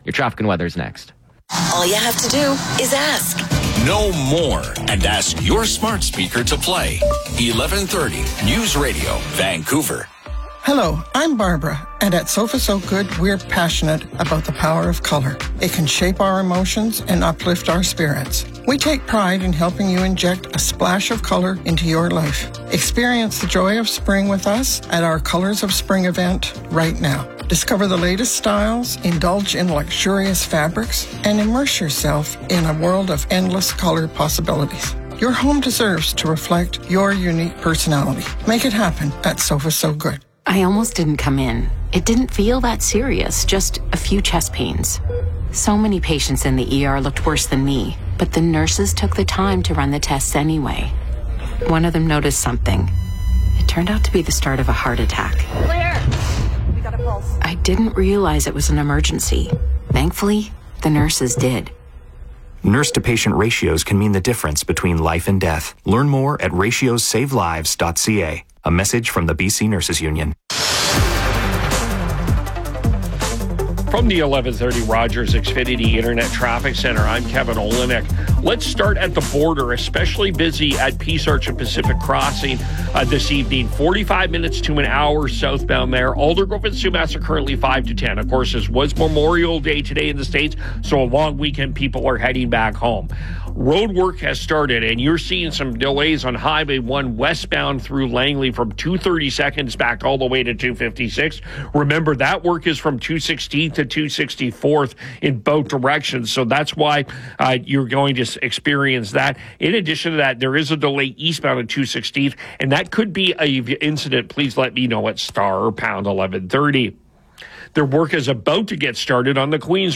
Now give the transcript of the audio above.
Your traffic and weather is next. All you have to do is ask. Know more and ask your smart speaker to play. 1130 News Radio, Vancouver. Hello, I'm Barbara, and at Sofa So Good, we're passionate about the power of color. It can shape our emotions and uplift our spirits. We take pride in helping you inject a splash of color into your life. Experience the joy of spring with us at our Colors of Spring event right now. Discover the latest styles, indulge in luxurious fabrics, and immerse yourself in a world of endless color possibilities. Your home deserves to reflect your unique personality. Make it happen at Sofa So Good. I almost didn't come in. It didn't feel that serious, just a few chest pains. So many patients in the ER looked worse than me, but the nurses took the time to run the tests anyway. One of them noticed something. It turned out to be the start of a heart attack. Claire, we got a pulse. I didn't realize it was an emergency. Thankfully, the nurses did. Nurse-to-patient ratios can mean the difference between life and death. Learn more at ratiosavelives.ca. A message from the BC Nurses Union. From the 1130 Rogers Xfinity Internet Traffic Center, I'm Kevin Olenek. Let's start at the border, especially busy at Peace Arch and Pacific Crossing this evening. 45 minutes to an hour southbound there. Aldergrove and Sumas are currently 5 to 10. Of course, this was Memorial Day today in the States, so a long weekend, people are heading back home. Road work has started, and you're seeing some delays on Highway 1 westbound through Langley from 232nd back all the way to 256. Remember, that work is from 216th to 264th in both directions, so that's why you're going to experience that. In addition to that, there is a delay eastbound at 216th, and that could be an incident. Please let me know at star or pound 1130. Their work is about to get started on the Queens